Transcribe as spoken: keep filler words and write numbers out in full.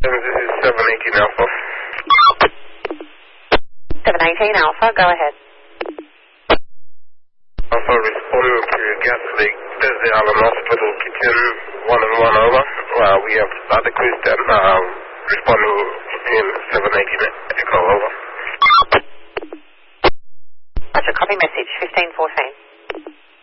This is seven eighteen Alpha. seven eighteen Alpha, go ahead. Alpha responding to gas leak, Thursday Island Hospital, kitchen one and one over. Uh, we have other crews then, uh, responding in seven eighteen